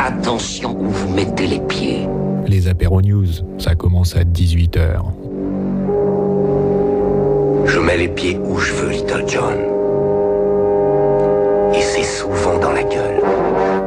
Attention où vous mettez les pieds. Les apéros news, ça commence à 18h. Je mets les pieds où je veux, Little John. Et c'est souvent dans la gueule.